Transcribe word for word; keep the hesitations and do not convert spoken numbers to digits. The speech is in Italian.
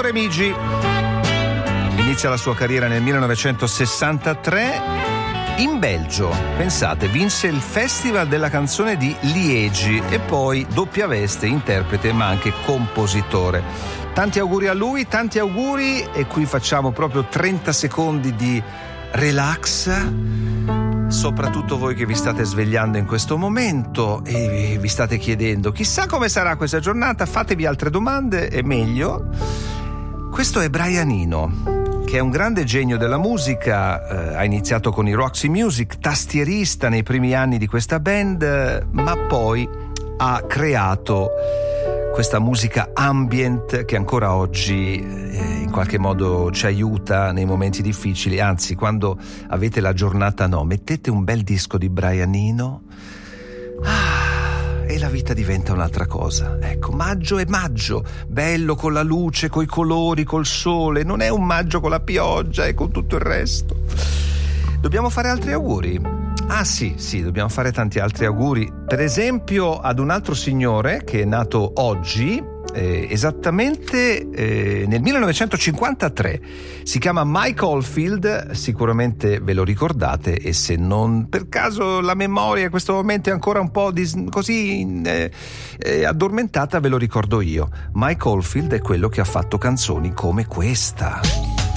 Remigi. Inizia la sua carriera nel millenovecentosessantatré in Belgio. Pensate, vinse il Festival della canzone di Liegi e poi doppia veste, interprete ma anche compositore. Tanti auguri a lui, tanti auguri, e qui facciamo proprio trenta secondi di relax, soprattutto voi che vi state svegliando in questo momento e vi state chiedendo chissà come sarà questa giornata. Fatevi altre domande, è meglio. Questo è Brian Eno, che è un grande genio della musica, eh, ha iniziato con i Roxy Music, tastierista nei primi anni di questa band, eh, ma poi ha creato questa musica ambient che ancora oggi eh, in qualche modo ci aiuta nei momenti difficili. Anzi, quando avete la giornata no, mettete un bel disco di Brian Eno, ah, e la vita diventa un'altra cosa. Ecco, maggio è maggio, bello con la luce, coi colori, col sole, non è un maggio con la pioggia e con tutto il resto. Dobbiamo fare altri auguri. Ah sì, sì, dobbiamo fare tanti altri auguri. Per esempio ad un altro signore che è nato oggi, eh, esattamente eh, nel millenovecentocinquantatré. Si chiama Mike Oldfield, sicuramente ve lo ricordate, e se non per caso la memoria in questo momento è ancora un po' dis- così eh, eh, addormentata, ve lo ricordo io. Mike Oldfield è quello che ha fatto canzoni come questa.